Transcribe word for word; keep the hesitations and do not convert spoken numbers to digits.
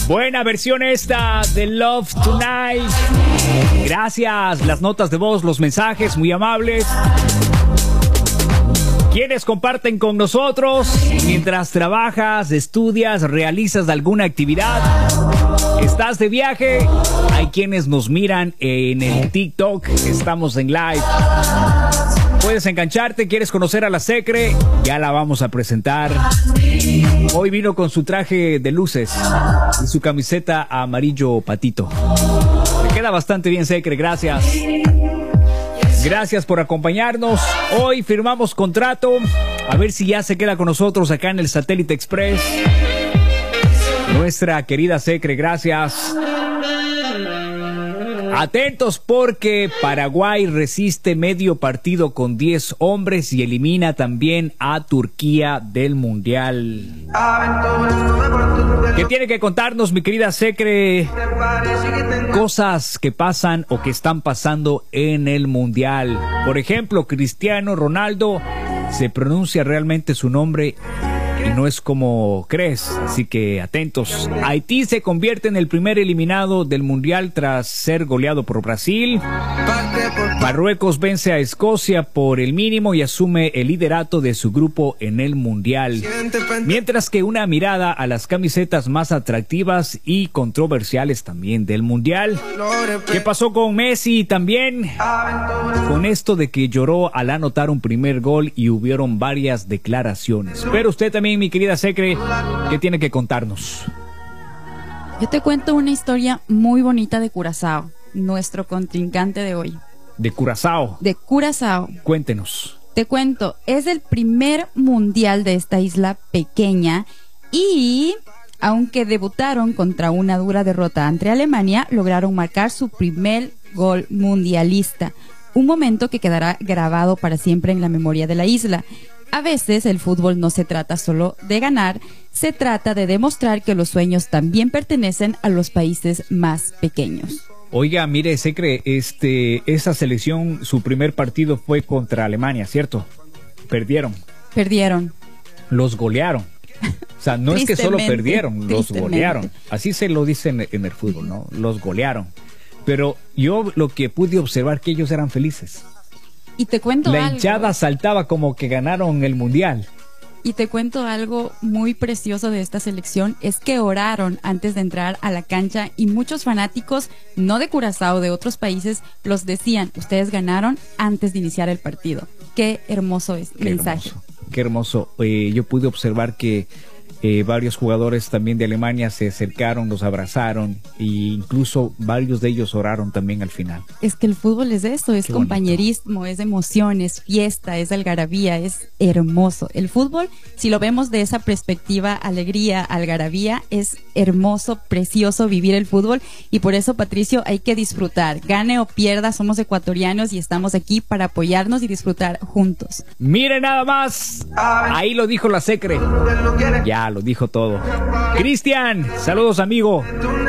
Buena versión esta de Love Tonight. Gracias, las notas de voz, los mensajes muy amables. Quienes comparten con nosotros mientras trabajas, estudias, realizas alguna actividad, estás de viaje. Hay quienes nos miran en el TikTok, estamos en live. Puedes engancharte, quieres conocer a la Secre, ya la vamos a presentar. Hoy vino con su traje de luces y su camiseta amarillo patito. Le queda bastante bien, Secre, gracias. Gracias por acompañarnos. Hoy firmamos contrato. A ver si ya se queda con nosotros acá en el Satélite Express. Nuestra querida Secre, gracias. Atentos porque Paraguay resiste medio partido con diez hombres y elimina también a Turquía del Mundial. ¿Qué tiene que contarnos, mi querida Secre? Cosas que pasan o que están pasando en el Mundial. Por ejemplo, Cristiano Ronaldo, se pronuncia realmente su nombre y no es como crees, así que atentos. Haití se convierte en el primer eliminado del Mundial tras ser goleado por Brasil. Marruecos vence a Escocia por el mínimo y asume el liderato de su grupo en el Mundial. Mientras que una mirada a las camisetas más atractivas y controversiales también del Mundial. ¿Qué pasó con Messi también? Con esto de que lloró al anotar un primer gol y hubieron varias declaraciones. Pero usted también, mi querida Secre, ¿qué tiene que contarnos? Yo te cuento una historia muy bonita de Curazao, nuestro contrincante de hoy. ¿De Curazao? De Curazao. Cuéntenos. Te cuento, es el primer mundial de esta isla pequeña y, aunque debutaron contra una dura derrota ante Alemania, lograron marcar su primer gol mundialista, un momento que quedará grabado para siempre en la memoria de la isla. A veces el fútbol no se trata solo de ganar, se trata de demostrar que los sueños también pertenecen a los países más pequeños. Oiga, mire, Secre, este, esa selección, su primer partido fue contra Alemania, ¿cierto? Perdieron. Perdieron. Los golearon. O sea, no es que solo perdieron, los golearon. Así se lo dicen en el fútbol, ¿no? Los golearon. Pero yo lo que pude observar que ellos eran felices. Y te cuento La algo. hinchada saltaba como que ganaron el mundial. Y te cuento algo muy precioso de esta selección, es que oraron antes de entrar a la cancha y muchos fanáticos, no de Curazao, de otros países, los decían, ustedes ganaron antes de iniciar el partido. Qué hermoso es el mensaje. Hermoso, qué hermoso. Eh, yo pude observar que eh, varios jugadores también de Alemania se acercaron, los abrazaron e incluso varios de ellos oraron también al final. Es que el fútbol es eso, es Qué compañerismo, bonito. Es emoción, es fiesta, es algarabía, es hermoso. El fútbol, si lo vemos de esa perspectiva, alegría, algarabía, es hermoso, precioso vivir el fútbol y por eso, Patricio, hay que disfrutar. Gane o pierda, somos ecuatorianos y estamos aquí para apoyarnos y disfrutar juntos. Mire nada más, ahí lo dijo la Secre. Ya lo dijo todo. Cristian, saludos, amigo.